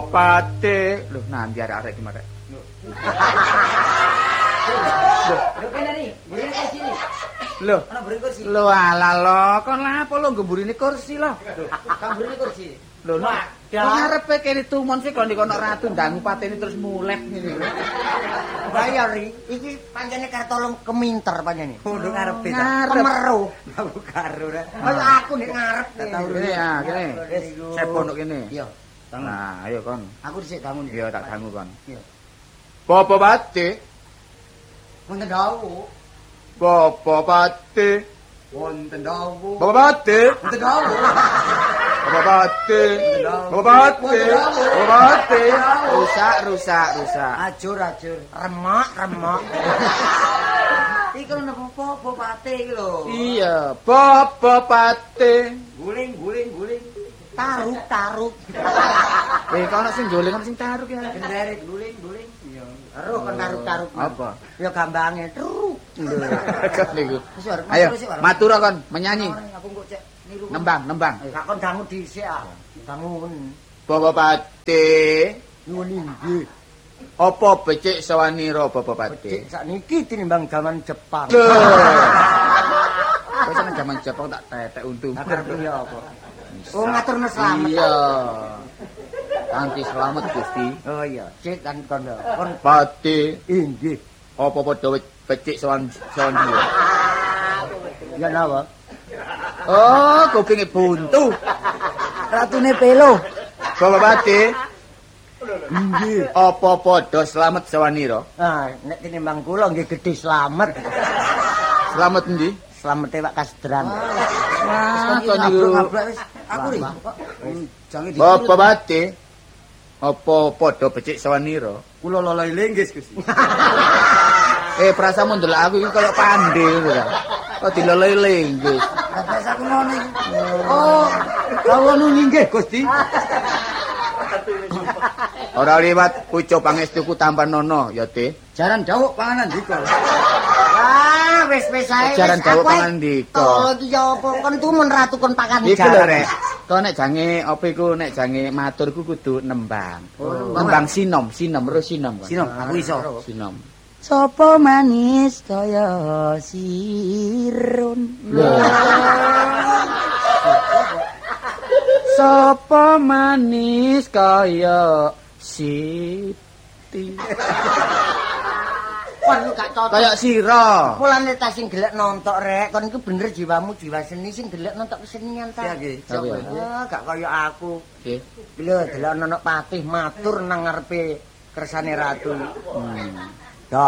pate. Lho nanti arek-arek iki marek. Lho kene nih, burine kursi nih. Lho. Ana burine kursi. Lho ala lo, kon lapo lo gemburine kursi lo. Kan burine kursi. Lho no. Ngarepe kene tumon sih kon dikono ratu ndangu patene terus muleh ngene. Bayar iki pancene karo tolong keminter pancene. Kudu ngarepe ta. Kemeru. Aku karo rek. Kaya aku nek ngarep. Kene ya, kene. Sepo nduk kene. Iya. Nah, ayo kon. Aku dhisik bangun. Iya tak dangu kon. Iya. Bapak pate. Wonten dawu. Bapak pate. Wonten dawu. Bapak pate. Wonten dawu. Bapak pate. Bapak pate. Bapak pate. Rusak. Ajur. Remak. Iki lho apa pate iki lho. Iya, bapak pate. Guling. Taruk. Kono sing guling ono sing taruk ya. Genderit guling. Iya. Aruh kan taruk. Apa? Ya gambange truk. Kan niku. Ayo, matur kon menyanyi. Aku kok cek niru. Nembang. Kak kon dangu dhisik ah. Bangun. Bapak pate. Nuwun inggih. Apa becik sawanira Bapak pate? Becik sakniki tinimbang zaman Jepang. Wis nang jaman Jepang tak tetek untung. Karep ya apa? Oh ngaturno slamet. Iya. Kanthi selamat Gusti. Oh iya, cek kan kono. Kon Pate inggih. apa padha becik sawanira? Ya napa? Oh, kupinge buntu. Ratune pelo. Bapak pate. Inggih. Apa padha slamet sawanira? Ah, nek tinimbang kula nggih gedhe slamet. Slamet endi? Slamete Pak Kasdran. Wah, kon niku. Aku ri. Jange di. Bapak pate. Apa padha becik sawanira? Kula loloi linggis Gusti. Prasamu ndelok aku iki kaya pandhe ngono ta. Kok diloloi linggis. Bapak aku ngono iki. Oh, kawula linggih Gusti. Ora liwat pucuk pangestuku tanpa nono ya, Te. Jaran dawuh panganan dika. Wis ae. Jaran dawuh panganan dika. Oh, iki ya apa? Kon tumun ratu kon pakan jaran. Iku lho, Rek. Kok nek jange apa iku nek jange matur ku kudu nembang. Nembang sinom, terus sinom. Sinom, aku iso. Sinom. Sopo manis kaya sirun. Sopo manis kaya Siti. Kon gak cocok. Kaya sira. Mulane ta sing gelek nontok rek, kon iku bener jiwamu jiwa seni sing gelek nontok kesenian ta. Iya nggih. Gak kaya aku. Nggih. Lho delok ana patih matur nang ngarepe kersane ratu.